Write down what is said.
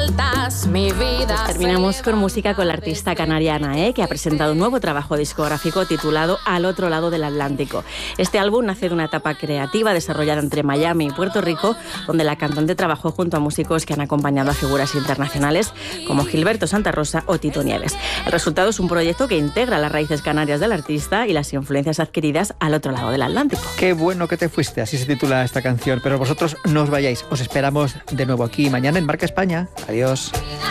vueltas, mi vida. Terminamos con música con la artista canariana, que ha presentado un nuevo trabajo discográfico titulado Al otro lado del Atlántico. Este álbum nace de una etapa creativa desarrollada entre Miami y Puerto Rico, donde la cantante trabajó junto a músicos que han acompañado a figuras internacionales como Gilberto Santa Rosa o Tito Nieves. El resultado es un proyecto que integra las raíces canarias del artista y las influencias adquiridas al otro lado del Atlántico. Qué bueno que te fuiste, así se titula esta canción. Pero vosotros no os vayáis, os esperamos de nuevo aquí mañana en Marca España. Adiós.